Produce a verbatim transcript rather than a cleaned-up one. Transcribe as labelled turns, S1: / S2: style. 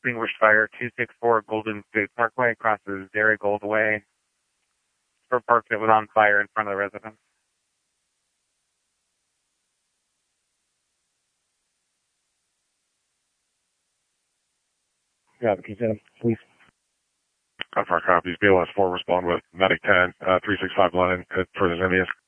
S1: extinguished fire two sixty-four Golden State Parkway, crosses Dairy Gold Way, for park that was on fire in front of the residence.
S2: Yeah, Consent, please.
S3: Gunfire copies. B L S four respond with medic ten, uh, three six five London, uh, for the Zenvius.